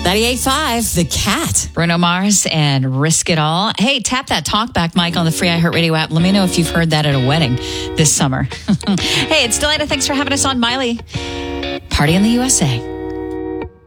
98.5, The Cat. Bruno Mars and Risk It All. Hey, tap that talkback mic on the free iHeartRadio app. Let me know if you've heard that at a wedding this summer. Hey, it's Delana. Thanks for having us on Miley. Party in the USA.